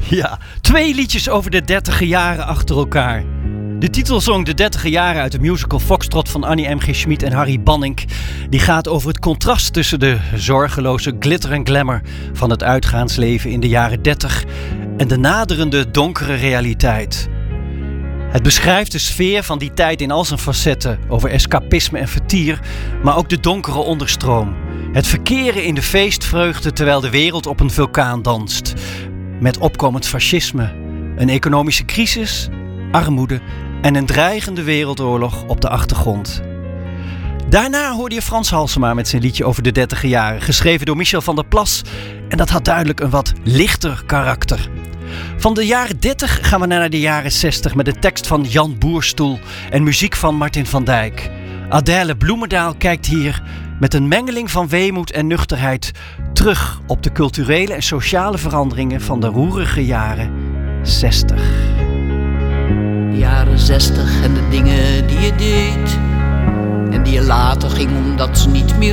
Ja, 2 liedjes over de 30e jaren achter elkaar. De titelsong De 30e jaren uit de musical Foxtrot van Annie M.G. Schmid en Harry Banning, die gaat over het contrast tussen de zorgeloze glitter en glamour van het uitgaansleven in de jaren 30 en de naderende donkere realiteit. Het beschrijft de sfeer van die tijd in al zijn facetten, over escapisme en vertier, maar ook de donkere onderstroom. Het verkeren in de feestvreugde terwijl de wereld op een vulkaan danst. Met opkomend fascisme, een economische crisis, armoede en een dreigende wereldoorlog op de achtergrond. Daarna hoorde je Frans Halsema met zijn liedje over de 30e jaren, geschreven door Michel van der Plas. En dat had duidelijk een wat lichter karakter. Van de jaren 30 gaan we naar de jaren 60 met een tekst van Jan Boerstoel en muziek van Martin van Dijk. Adèle Bloemendaal kijkt hier met een mengeling van weemoed en nuchterheid terug op de culturele en sociale veranderingen van de roerige jaren 60. De jaren 60 en de dingen die je deed en die je later ging omdat ze niet meer